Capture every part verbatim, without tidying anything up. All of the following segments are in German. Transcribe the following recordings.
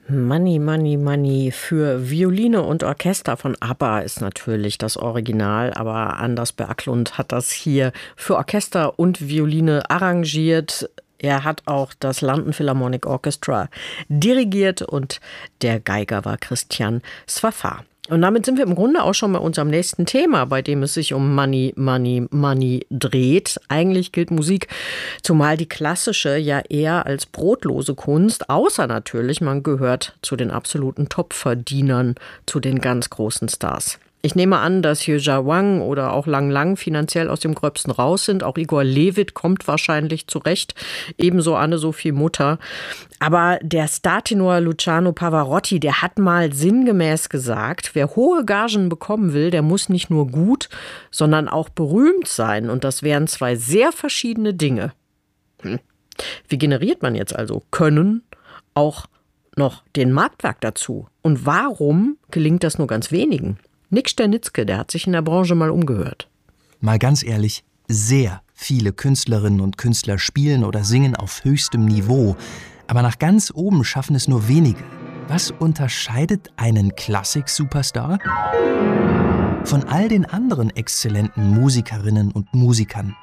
Money, Money, Money für Violine und Orchester von ABBA ist natürlich das Original, aber Anders Berglund hat das hier für Orchester und Violine arrangiert. Er hat auch das London Philharmonic Orchestra dirigiert und der Geiger war Christian Swafar. Und damit sind wir im Grunde auch schon bei unserem nächsten Thema, bei dem es sich um Money, Money, Money dreht. Eigentlich gilt Musik, zumal die klassische, ja eher als brotlose Kunst, außer natürlich, man gehört zu den absoluten Topverdienern, zu den ganz großen Stars. Ich nehme an, dass Hyo-ja Wang oder auch Lang Lang finanziell aus dem Gröbsten raus sind. Auch Igor Levit kommt wahrscheinlich zurecht. Ebenso Anne-Sophie Mutter. Aber der Startenor Luciano Pavarotti, der hat mal sinngemäß gesagt, wer hohe Gagen bekommen will, der muss nicht nur gut, sondern auch berühmt sein. Und das wären zwei sehr verschiedene Dinge. Hm. Wie generiert man jetzt also Können, auch noch den Marktwert dazu? Und warum gelingt das nur ganz wenigen? Nick Sternitzke, der hat sich in der Branche mal umgehört. Mal ganz ehrlich, sehr viele Künstlerinnen und Künstler spielen oder singen auf höchstem Niveau. Aber nach ganz oben schaffen es nur wenige. Was unterscheidet einen Klassik-Superstar von all den anderen exzellenten Musikerinnen und Musikern?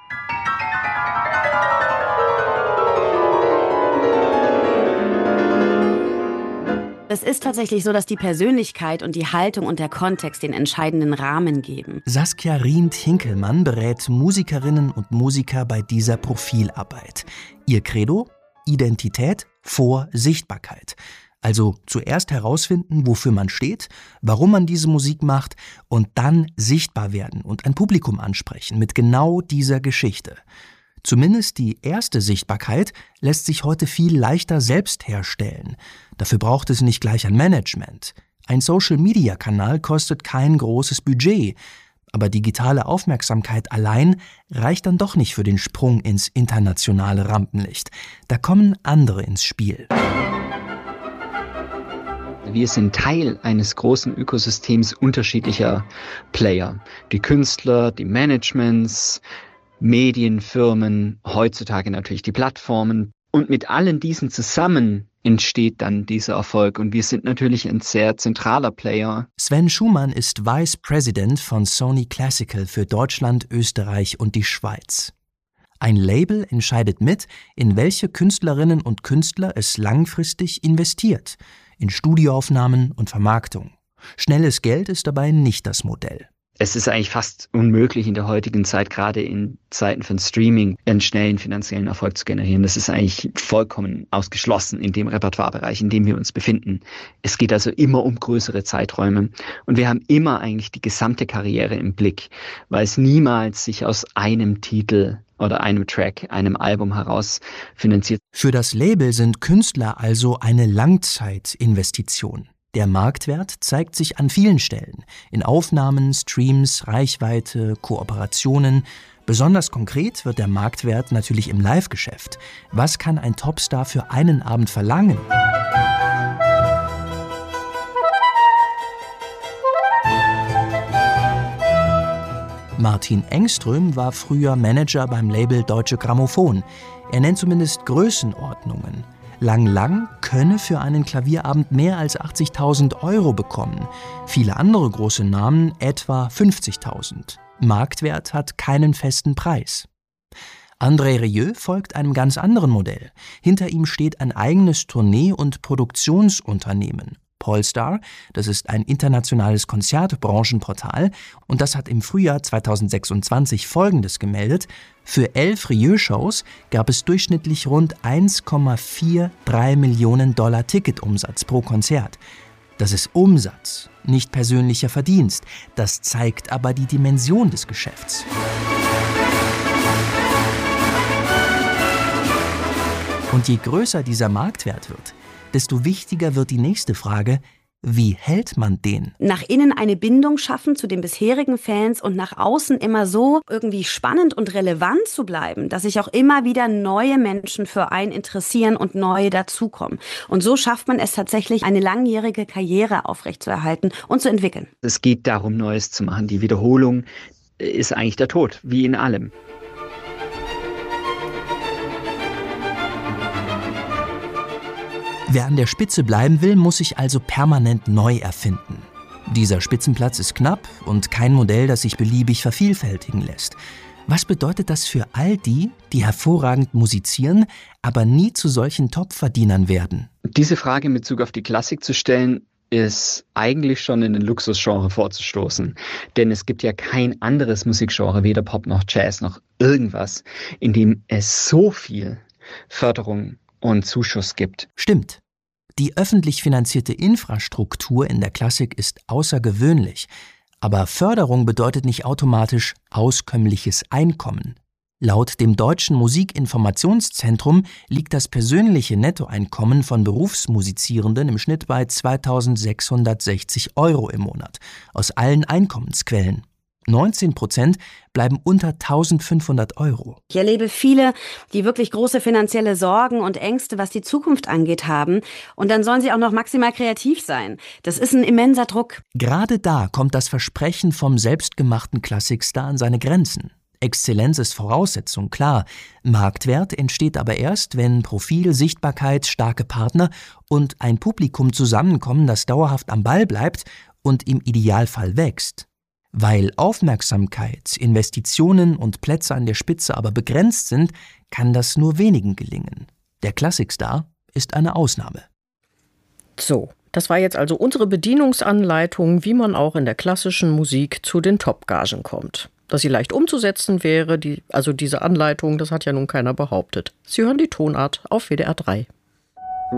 Es ist tatsächlich so, dass die Persönlichkeit und die Haltung und der Kontext den entscheidenden Rahmen geben. Saskia Rient-Hinkelmann berät Musikerinnen und Musiker bei dieser Profilarbeit. Ihr Credo? Identität vor Sichtbarkeit. Also zuerst herausfinden, wofür man steht, warum man diese Musik macht und dann sichtbar werden und ein Publikum ansprechen mit genau dieser Geschichte. Zumindest die erste Sichtbarkeit lässt sich heute viel leichter selbst herstellen. Dafür braucht es nicht gleich ein Management. Ein Social-Media-Kanal kostet kein großes Budget. Aber digitale Aufmerksamkeit allein reicht dann doch nicht für den Sprung ins internationale Rampenlicht. Da kommen andere ins Spiel. Wir sind Teil eines großen Ökosystems unterschiedlicher Player. Die Künstler, die Managements, Medienfirmen, heutzutage natürlich die Plattformen. Und mit allen diesen zusammen entsteht dann dieser Erfolg. Und wir sind natürlich ein sehr zentraler Player. Sven Schumann ist Vice President von Sony Classical für Deutschland, Österreich und die Schweiz. Ein Label entscheidet mit, in welche Künstlerinnen und Künstler es langfristig investiert. In Studioaufnahmen und Vermarktung. Schnelles Geld ist dabei nicht das Modell. Es ist eigentlich fast unmöglich in der heutigen Zeit, gerade in Zeiten von Streaming, einen schnellen finanziellen Erfolg zu generieren. Das ist eigentlich vollkommen ausgeschlossen in dem Repertoirebereich, in dem wir uns befinden. Es geht also immer um größere Zeiträume. Und wir haben immer eigentlich die gesamte Karriere im Blick, weil es niemals sich aus einem Titel oder einem Track, einem Album heraus finanziert. Für das Label sind Künstler also eine Langzeitinvestition. Der Marktwert zeigt sich an vielen Stellen. In Aufnahmen, Streams, Reichweite, Kooperationen. Besonders konkret wird der Marktwert natürlich im Live-Geschäft. Was kann ein Topstar für einen Abend verlangen? Martin Engström war früher Manager beim Label Deutsche Grammophon. Er nennt zumindest Größenordnungen. Lang Lang könne für einen Klavierabend mehr als achtzigtausend Euro bekommen. Viele andere große Namen etwa fünfzigtausend. Marktwert hat keinen festen Preis. André Rieu folgt einem ganz anderen Modell. Hinter ihm steht ein eigenes Tournee- und Produktionsunternehmen. Polestar, das ist ein internationales Konzertbranchenportal und das hat im Frühjahr zweitausendsechsundzwanzig Folgendes gemeldet: Für elf Rieu-Shows gab es durchschnittlich rund eins Komma drei Millionen Dollar Ticketumsatz pro Konzert. Das ist Umsatz, nicht persönlicher Verdienst. Das zeigt aber die Dimension des Geschäfts. Und je größer dieser Marktwert wird, desto wichtiger wird die nächste Frage: Wie hält man den? Nach innen eine Bindung schaffen zu den bisherigen Fans und nach außen immer so irgendwie spannend und relevant zu bleiben, dass sich auch immer wieder neue Menschen für einen interessieren und neue dazukommen. Und so schafft man es tatsächlich, eine langjährige Karriere aufrechtzuerhalten und zu entwickeln. Es geht darum, Neues zu machen. Die Wiederholung ist eigentlich der Tod, wie in allem. Wer an der Spitze bleiben will, muss sich also permanent neu erfinden. Dieser Spitzenplatz ist knapp und kein Modell, das sich beliebig vervielfältigen lässt. Was bedeutet das für all die, die hervorragend musizieren, aber nie zu solchen Topverdienern werden? Diese Frage in Bezug auf die Klassik zu stellen, ist eigentlich schon in den Luxusgenre vorzustoßen. Denn es gibt ja kein anderes Musikgenre, weder Pop noch Jazz noch irgendwas, in dem es so viel Förderung und Zuschuss gibt. Stimmt. Die öffentlich finanzierte Infrastruktur in der Klassik ist außergewöhnlich. Aber Förderung bedeutet nicht automatisch auskömmliches Einkommen. Laut dem Deutschen Musikinformationszentrum liegt das persönliche Nettoeinkommen von Berufsmusizierenden im Schnitt bei zweitausendsechshundertsechzig Euro im Monat aus allen Einkommensquellen. neunzehn Prozent bleiben unter eintausendfünfhundert Euro. Ich erlebe viele, die wirklich große finanzielle Sorgen und Ängste, was die Zukunft angeht, haben. Und dann sollen sie auch noch maximal kreativ sein. Das ist ein immenser Druck. Gerade da kommt das Versprechen vom selbstgemachten Klassikstar an seine Grenzen. Exzellenz ist Voraussetzung, klar. Marktwert entsteht aber erst, wenn Profil, Sichtbarkeit, starke Partner und ein Publikum zusammenkommen, das dauerhaft am Ball bleibt und im Idealfall wächst. Weil Aufmerksamkeit, Investitionen und Plätze an der Spitze aber begrenzt sind, kann das nur wenigen gelingen. Der Klassikstar ist eine Ausnahme. So, das war jetzt also unsere Bedienungsanleitung, wie man auch in der klassischen Musik zu den Top-Gagen kommt. Dass sie leicht umzusetzen wäre, die, also diese Anleitung, das hat ja nun keiner behauptet. Sie hören die Tonart auf W D R drei.